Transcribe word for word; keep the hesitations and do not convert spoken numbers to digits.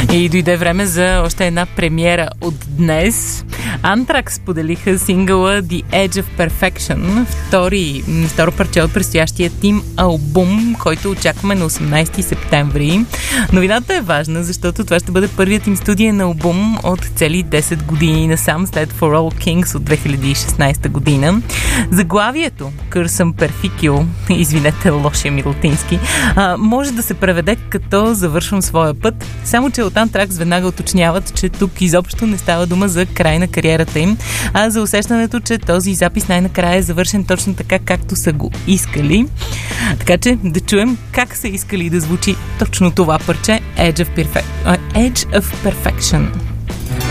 И дойде време за още една премиера от днес. Anthrax споделиха сингъла The Edge of Perfection, втори, второ парче от предстоящия им албум, който очакваме на осемнайсети септември. Новината е важна, защото това ще бъде първият им студиен албум от цели десет години насам, след For All Kings от две хиляди и шестнайсета година. Заглавието Cursum Perficul, извинете, лошия ми латински, а, може да се преведе като завършвам своя път, само че от Anthrax веднага уточняват, че тук изобщо не става дума за край на кариерата им, а за усещането, че този запис най-накрая е завършен точно така, както са го искали. Така че да чуем как са искали да звучи точно това парче Edge of, Perfe- Edge of Perfection.